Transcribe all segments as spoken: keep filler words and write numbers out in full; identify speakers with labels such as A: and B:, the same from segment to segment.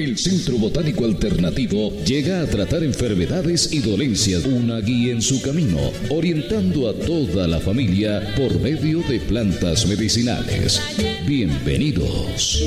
A: El Centro Botánico Alternativo llega a tratar enfermedades y dolencias, una guía en su camino, orientando a toda la familia por medio de plantas medicinales. Bienvenidos.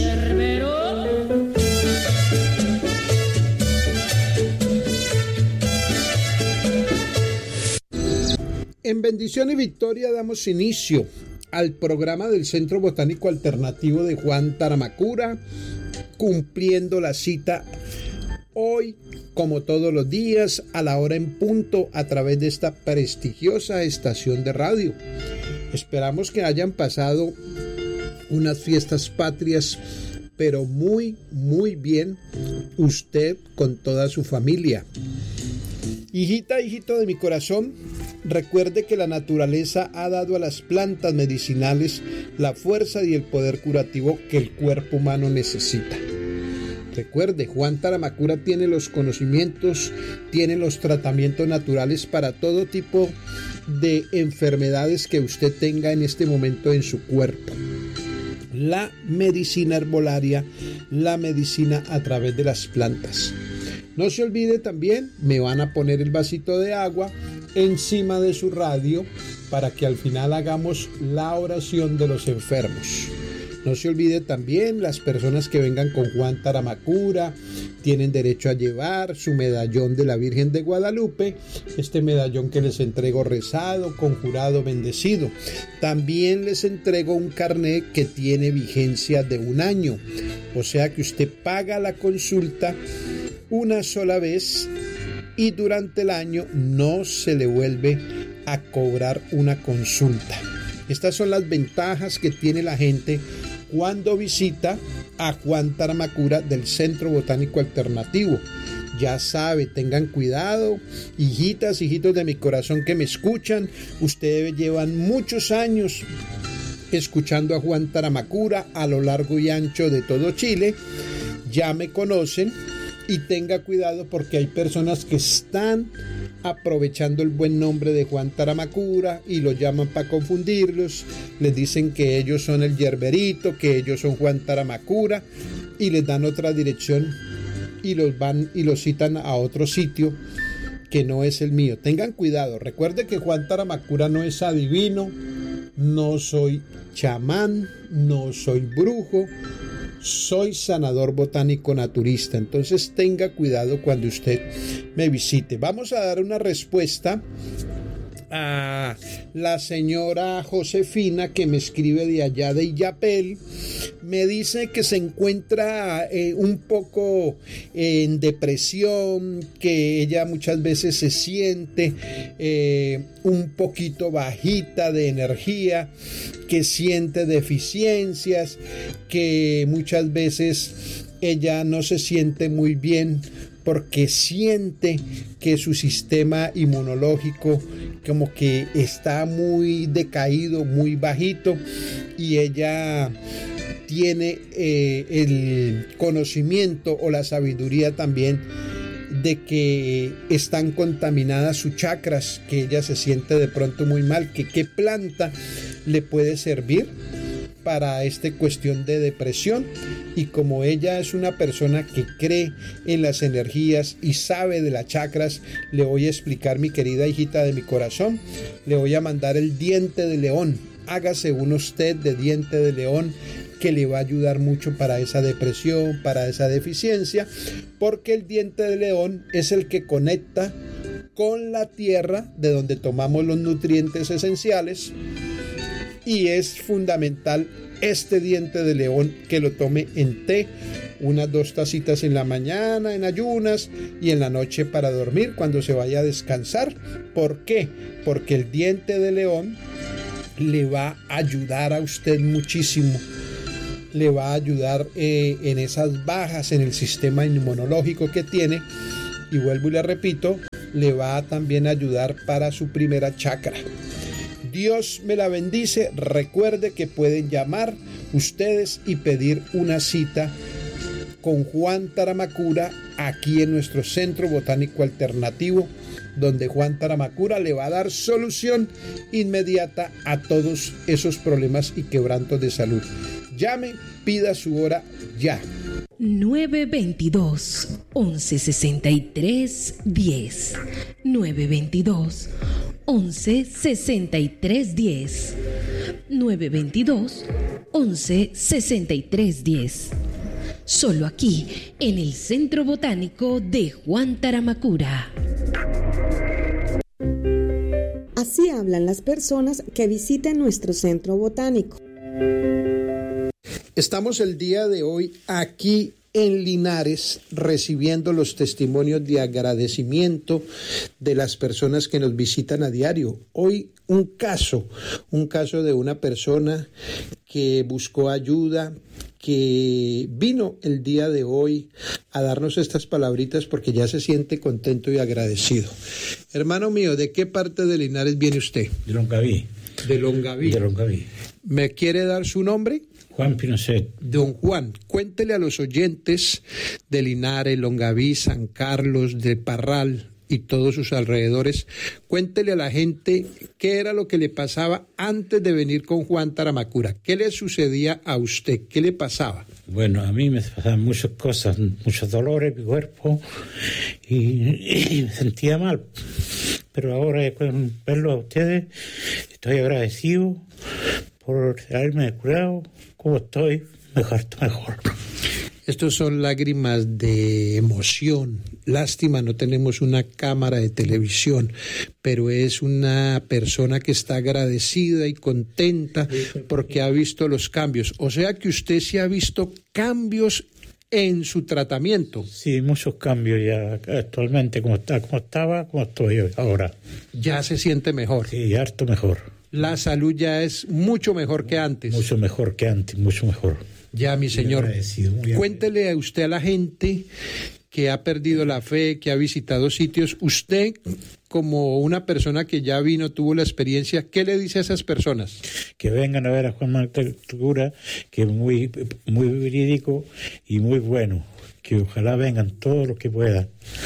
B: En bendición y victoria damos inicio al programa del Centro Botánico Alternativo de Juan Taramacura, cumpliendo la cita hoy, como todos los días, a la hora en punto, a través de esta prestigiosa estación de radio. Esperamos que hayan pasado unas fiestas patrias, pero muy, muy bien, usted con toda su familia. Hijita, hijito de mi corazón, recuerde que la naturaleza ha dado a las plantas medicinales la fuerza y el poder curativo que el cuerpo humano necesita. Recuerde, Juan Taramacura tiene los conocimientos, tiene los tratamientos naturales para todo tipo de enfermedades que usted tenga en este momento en su cuerpo. La medicina herbolaria, la medicina a través de las plantas. No se olvide también, me van a poner el vasito de agua encima de su radio para que al final hagamos la oración de los enfermos. No se olvide también, las personas que vengan con Juan Taramacura tienen derecho a llevar su medallón de la Virgen de Guadalupe, este medallón que les entrego rezado, conjurado, bendecido. También les entrego un carnet que tiene vigencia de un año, o sea que usted paga la consulta una sola vez y durante el año no se le vuelve a cobrar una consulta. Estas son las ventajas que tiene la gente cuando visita a Juan Taramacura del Centro Botánico Alternativo. Ya sabe, tengan cuidado, hijitas, hijitos de mi corazón que me escuchan. Ustedes llevan muchos años escuchando a Juan Taramacura a lo largo y ancho de todo Chile. Ya me conocen. Y tenga cuidado porque hay personas que están aprovechando el buen nombre de Juan Taramacura y lo llaman para confundirlos. Les dicen que ellos son el yerberito, que ellos son Juan Taramacura y les dan otra dirección y los van y los citan a otro sitio que no es el mío. Tengan cuidado. Recuerde que Juan Taramacura no es adivino, no soy chamán, no soy brujo. Soy sanador botánico naturista, entonces tenga cuidado cuando usted me visite. Vamos a dar una respuesta a la señora Josefina que me escribe de allá de Illapel. Me dice que se encuentra eh, un poco eh, en depresión, que ella muchas veces se siente eh, un poquito bajita de energía, que siente deficiencias, que muchas veces ella no se siente muy bien porque siente que su sistema inmunológico como que está muy decaído, muy bajito, y ella tiene eh, el conocimiento o la sabiduría también de que están contaminadas sus chakras, que ella se siente de pronto muy mal, que qué planta le puede servir para esta cuestión de depresión. Y como ella es una persona que cree en las energías y sabe de las chakras, le voy a explicar, mi querida hijita de mi corazón, le voy a mandar el diente de león. Hágase un usted de diente de león que le va a ayudar mucho para esa depresión, para esa deficiencia, porque el diente de león es el que conecta con la tierra de donde tomamos los nutrientes esenciales, y es fundamental este diente de león que lo tome en té, unas dos tacitas en la mañana en ayunas y en la noche para dormir cuando se vaya a descansar. ¿Por qué? Porque el diente de león le va a ayudar a usted muchísimo, le va a ayudar eh, en esas bajas en el sistema inmunológico que tiene, y vuelvo y le repito, le va a también ayudar para su primera chakra. Dios me la bendice. Recuerde que pueden llamar ustedes y pedir una cita con Juan Taramacura aquí en nuestro Centro Botánico Alternativo, donde Juan Taramacura le va a dar solución inmediata a todos esos problemas y quebrantos de salud. Llame, pida su hora ya.
C: nueve veintidós, once sesenta y tres, diez. nueve veintidós, once sesenta y tres, diez. nueve veintidós, once sesenta y tres, diez. Solo aquí, en el Centro Botánico de Juan Taramacura.
D: Así hablan las personas que visiten nuestro centro botánico.
B: Estamos el día de hoy aquí en Linares recibiendo los testimonios de agradecimiento de las personas que nos visitan a diario. Hoy un caso, un caso de una persona que buscó ayuda, que vino el día de hoy a darnos estas palabritas porque ya se siente contento y agradecido. Hermano mío, ¿de qué parte de Linares viene usted?
E: De Longaví.
B: De Longaví.
E: De Longaví.
B: ¿Me quiere dar su nombre?
E: Juan Pinochet.
B: Don Juan, cuéntele a los oyentes de Linares, Longaví, San Carlos, de Parral y todos sus alrededores, cuéntele a la gente qué era lo que le pasaba antes de venir con Juan Taramacura. ¿Qué le sucedía a usted? ¿Qué le pasaba?
E: Bueno, a mí me pasaban muchas cosas, muchos dolores en mi cuerpo y, y me sentía mal. Pero ahora con verlo a ustedes estoy agradecido por haberme curado. ¿Cómo estoy? Mejor, mejor.
B: Estos son lágrimas de emoción. Lástima, no tenemos una cámara de televisión, pero es una persona que está agradecida y contenta porque ha visto los cambios. O sea que usted sí ha visto cambios en su tratamiento.
E: Sí, muchos cambios ya actualmente, como está, como estaba, como estoy ahora.
B: Ya se siente mejor.
E: Sí, harto mejor.
B: La salud ya es mucho mejor que antes.
E: Mucho mejor que antes, mucho mejor.
B: Ya, mi señor. Cuéntele a usted a la gente que ha perdido la fe, que ha visitado sitios. Usted, como una persona que ya vino, tuvo la experiencia, ¿qué le dice a esas personas?
E: Que vengan a ver a Juan Taramacura, que es muy, muy verídico y muy bueno. Que ojalá vengan todos los que puedan.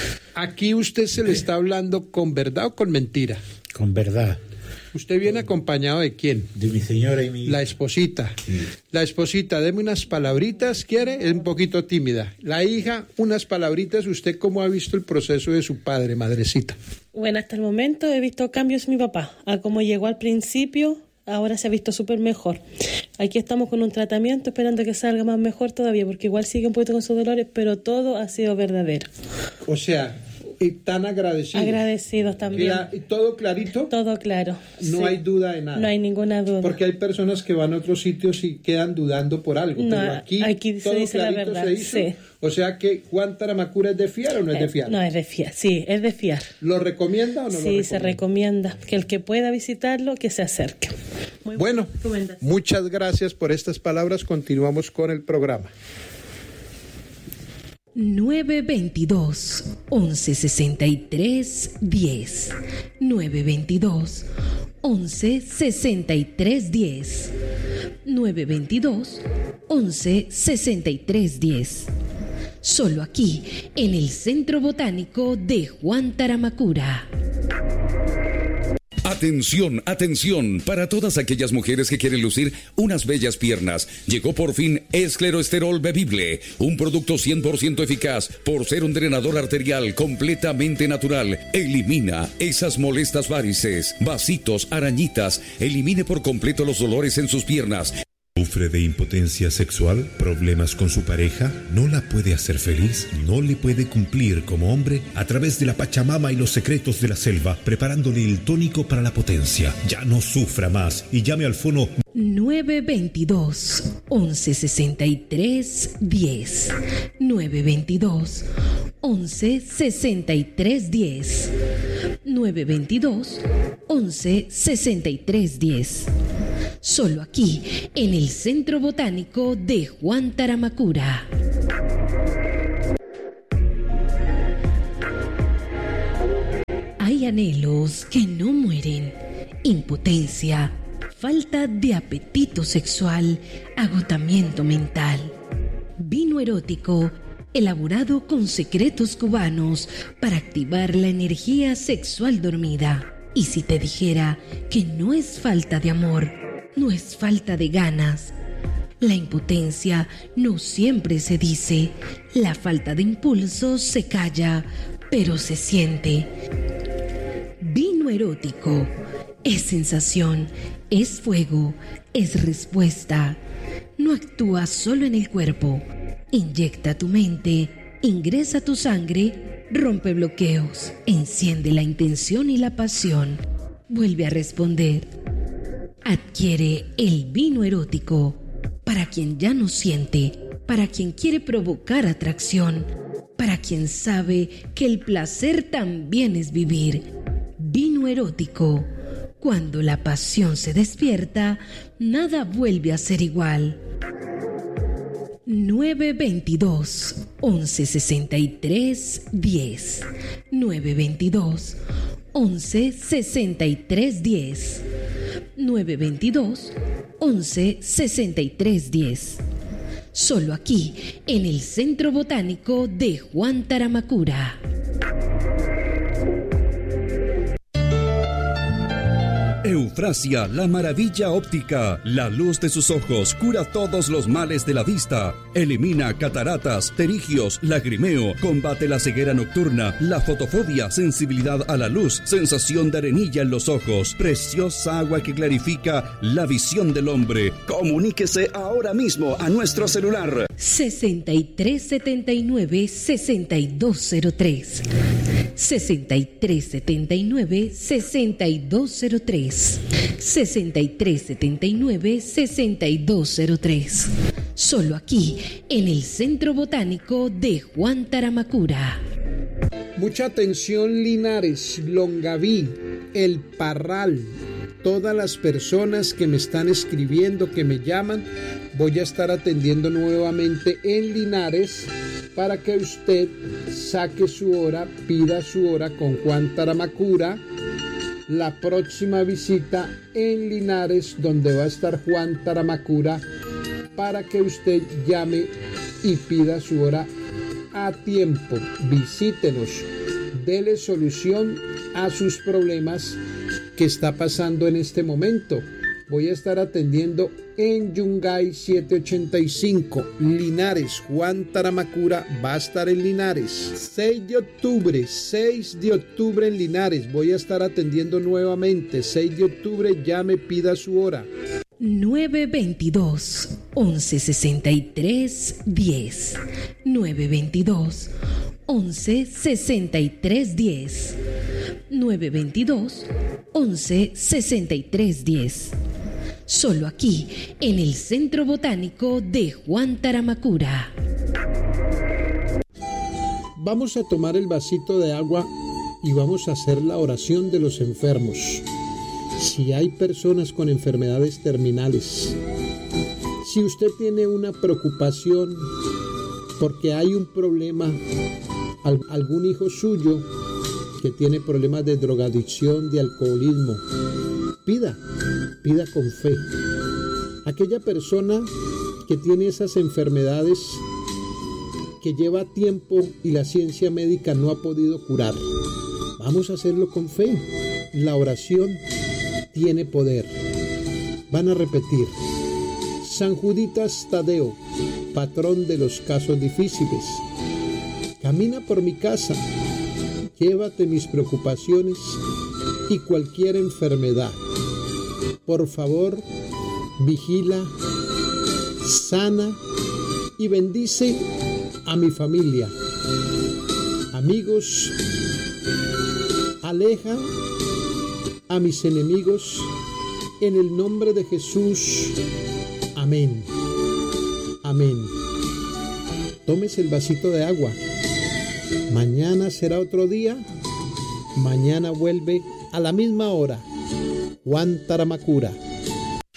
B: Aquí usted se le está hablando con verdad o con mentira.
E: Con verdad.
B: ¿Usted viene acompañado de quién?
E: De mi señora y mi...
B: La esposita.
E: Sí.
B: La esposita, deme unas palabritas, ¿quiere? Es un poquito tímida. La hija, unas palabritas. ¿Usted cómo ha visto el proceso de su padre, madrecita?
F: Bueno, hasta el momento he visto cambios en mi papá. A como llegó al principio, ahora se ha visto súper mejor. Aquí estamos con un tratamiento esperando que salga más mejor todavía, porque igual sigue un poquito con sus dolores, pero todo ha sido verdadero.
B: O sea... y tan agradecidos.
F: Agradecidos también.
B: ¿Y todo clarito?
F: Todo claro.
B: No
F: sí.
B: hay duda de nada.
F: No hay ninguna duda.
B: Porque hay personas que van a otros sitios y quedan dudando por algo.
F: No,
B: pero aquí,
F: aquí
B: todo
F: se dice la verdad.
B: Se hizo.
F: Sí.
B: O sea que Juan Taramacura es de fiar o no es de fiar.
F: No, es de fiar. Sí, es de fiar.
B: ¿Lo recomienda o no
F: sí,
B: lo recomienda?
F: Sí, se recomienda. Que el que pueda visitarlo, que se acerque.
B: Muy bueno, muchas gracias por estas palabras. Continuamos con el programa.
C: nueve veintidós, once sesenta y tres, diez. nueve veintidós, once sesenta y tres, diez. nueve veintidós, once sesenta y tres, diez. Solo aquí, en el Centro Botánico de Juan Taramacura.
A: Atención, atención, para todas aquellas mujeres que quieren lucir unas bellas piernas. Llegó por fin Escleroesterol Bebible, un producto cien por ciento eficaz por ser un drenador arterial completamente natural. Elimina esas molestas varices, vasitos, arañitas, elimine por completo los dolores en sus piernas.
G: ¿Sufre de impotencia sexual? ¿Problemas con su pareja? ¿No la puede hacer feliz? ¿No le puede cumplir como hombre? A través de la Pachamama y los secretos de la selva, preparándole el tónico para la potencia. Ya no sufra más y llame al fono
C: nueve veintidós, once sesenta y tres, diez. nueve veintidós, once sesenta y tres, diez. nueve veintidós, once sesenta y tres, diez. Solo aquí, en el Centro Botánico de Juan Taramacura. Hay anhelos que no mueren, impotencia, falta de apetito sexual, agotamiento mental. Vino erótico, elaborado con secretos cubanos para activar la energía sexual dormida. Y si te dijera que no es falta de amor, no es falta de ganas, La impotencia no siempre se dice. La falta de impulso se calla, pero se siente. Vino erótico. Es sensación, es fuego, es respuesta. No actúa solo en el cuerpo. Inyecta tu mente, ingresa tu sangre, rompe bloqueos, enciende la intención y la pasión. Vuelve a responder. Adquiere el vino erótico para quien ya no siente, para quien quiere provocar atracción, para quien sabe que el placer también es vivir. Vino erótico. Cuando la pasión se despierta, nada vuelve a ser igual. nueve veintidós, once sesenta y tres, diez. nueve veintidós, once sesenta y tres, diez. nueve veintidós, once sesenta y tres, diez. Solo aquí, en el Centro Botánico de Juan Taramacura.
H: Eufrasia, la maravilla óptica. La luz de sus ojos cura todos los males de la vista. Elimina cataratas, pterigios, lagrimeo. Combate la ceguera nocturna, la fotofobia, sensibilidad a la luz, sensación de arenilla en los ojos. Preciosa agua que clarifica la visión del hombre. Comuníquese ahora mismo a nuestro celular.
C: sesenta y tres setenta y nueve, sesenta y dos cero tres. sesenta y tres setenta y nueve, sesenta y dos cero tres. sesenta y tres setenta y nueve, sesenta y dos cero tres. Solo aquí, en el Centro Botánico de Juan Taramacura.
B: Mucha atención, Linares, Longaví, El Parral, todas las personas que me están escribiendo, que me llaman, voy a estar atendiendo nuevamente en Linares para que usted saque su hora, pida su hora con Juan Taramacura. La próxima visita en Linares, donde va a estar Juan Taramacura, para que usted llame y pida su hora a tiempo. Visítenos, dele solución a sus problemas que está pasando en este momento. Voy a estar atendiendo en Yungay siete ochenta y cinco, Linares. Juan Taramacura va a estar en Linares. seis de octubre, seis de octubre en Linares. Voy a estar atendiendo nuevamente. seis de octubre, llame, pida su hora.
C: nueve veintidós, once sesenta y tres, diez. nueve veintidós, once sesenta y tres, diez. nueve veintidós, once sesenta y tres, diez. Solo aquí, en el Centro Botánico de Juan Taramacura.
B: Vamos a tomar el vasito de agua y vamos a hacer la oración de los enfermos. Si hay personas con enfermedades terminales, si usted tiene una preocupación porque hay un problema, algún hijo suyo que tiene problemas de drogadicción, de alcoholismo, pida, pida con fe. Aquella persona que tiene esas enfermedades que lleva tiempo y la ciencia médica no ha podido curar, vamos a hacerlo con fe. La oración tiene poder. Van a repetir: San Juditas Tadeo, patrón de los casos difíciles, camina por mi casa, llévate mis preocupaciones y cualquier enfermedad. Por favor, vigila, sana y bendice a mi familia. Amigos, aleja a mis enemigos en el nombre de Jesús. Amén. Amén. Tómese el vasito de agua. Mañana será otro día. Mañana vuelve a la misma hora. Juan Taramacura.